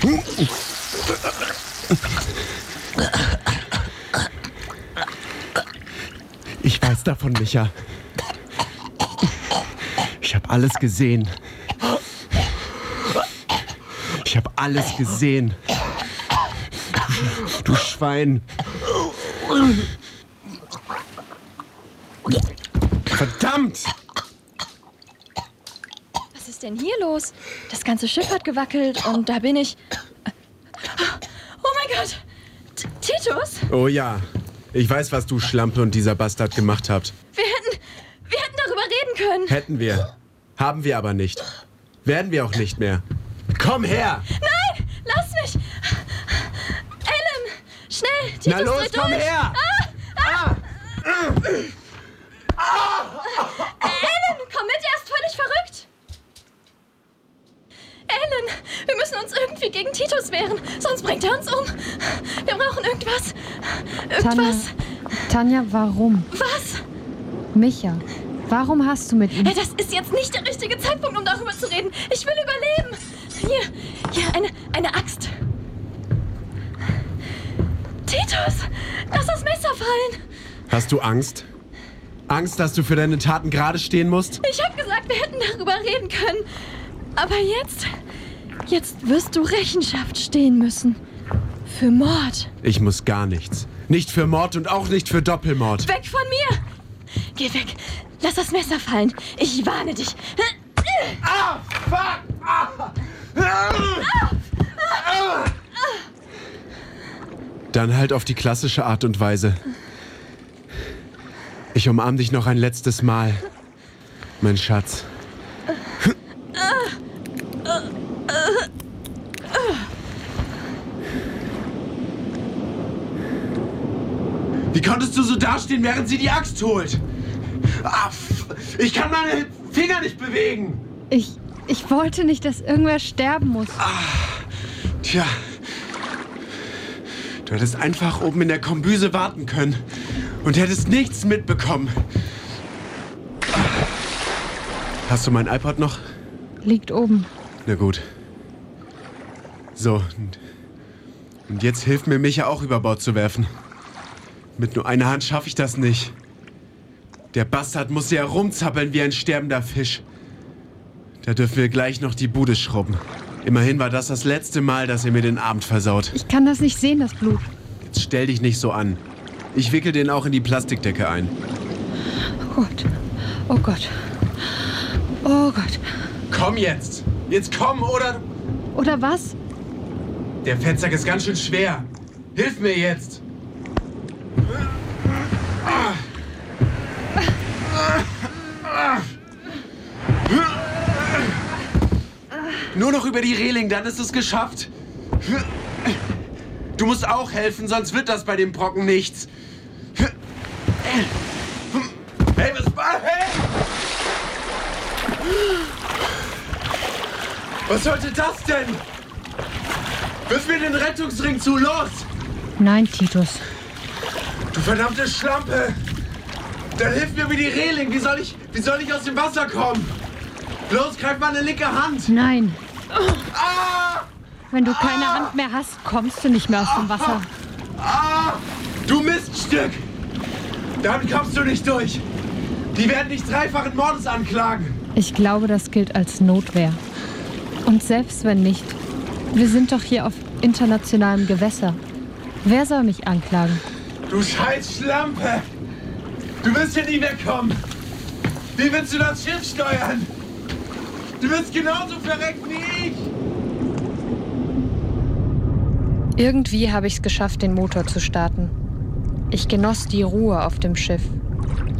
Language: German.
Ich weiß davon, Micha. Ich habe alles gesehen. Ich habe alles gesehen. Du Schwein. Verdammt! Was ist denn hier los? Das ganze Schiff hat gewackelt und da bin ich... Oh mein Gott! Titus? Oh ja, ich weiß, was du Schlampe und dieser Bastard gemacht habt. Wir hätten darüber reden können. Hätten wir. Haben wir aber nicht. Werden wir auch nicht mehr. Komm her! Nein! Lass mich! Ellen! Schnell! Titus, Na los, dreh komm durch. her! Ellen, komm mit, er ist völlig verrückt! Ellen, wir müssen uns irgendwie gegen Titus wehren, sonst bringt er uns um. Wir brauchen irgendwas. Irgendwas. Tanja, warum? Was? Micha, warum hast du mit ihm... Das ist jetzt nicht der richtige Zeitpunkt, um darüber zu reden. Ich will überleben. Hier, eine Axt. Titus, lass das Messer fallen. Hast du Angst? Angst, dass du für deine Taten gerade stehen musst? Ich hab gesagt, wir hätten darüber reden können. Aber jetzt wirst du Rechenschaft stehen müssen. Für Mord. Ich muss gar nichts. Nicht für Mord und auch nicht für Doppelmord. Weg von mir! Geh weg. Lass das Messer fallen. Ich warne dich. Ah, fuck! Ah. Dann halt auf die klassische Art und Weise. Ich umarm dich noch ein letztes Mal, mein Schatz. Wie konntest du so dastehen, während sie die Axt holt? Ich kann meine Finger nicht bewegen. Ich wollte nicht, dass irgendwer sterben muss. Tja, du hättest einfach oben in der Kombüse warten können und hättest nichts mitbekommen. Hast du mein iPod noch? Liegt oben. Na gut. So, und jetzt hilft mir Micha auch über Bord zu werfen. Mit nur einer Hand schaffe ich das nicht. Der Bastard muss ja rumzappeln wie ein sterbender Fisch. Da dürfen wir gleich noch die Bude schrubben. Immerhin war das letzte Mal, dass ihr mir den Abend versaut. Ich kann das nicht sehen, das Blut. Jetzt stell dich nicht so an. Ich wickel den auch in die Plastikdecke ein. Oh Gott. Oh Gott. Oh Gott. Komm jetzt! Jetzt komm, oder? Oder was? Der Fettsack ist ganz schön schwer. Hilf mir jetzt! Nur noch über die Reling, dann ist es geschafft. Du musst auch helfen, sonst wird das bei dem Brocken nichts. Hey, was war? Hey! Was sollte das denn? Wirf mir den Rettungsring zu, los! Nein, Titus. Du verdammte Schlampe! Dann hilf mir über die Reling. Wie soll ich aus dem Wasser kommen? Los, greif meine linke Hand! Nein. Ah! Wenn du keine Hand mehr hast, kommst du nicht mehr aus dem Wasser. Du Miststück! Damit kommst du nicht durch. Die werden dich dreifachen Mordes anklagen. Ich glaube, das gilt als Notwehr. Und selbst wenn nicht, wir sind doch hier auf internationalem Gewässer. Wer soll mich anklagen? Du scheiß Schlampe! Du wirst hier nie wegkommen! Wie willst du das Schiff steuern? Du wirst genauso verreckt wie ich! Irgendwie habe ich es geschafft, den Motor zu starten. Ich genoss die Ruhe auf dem Schiff.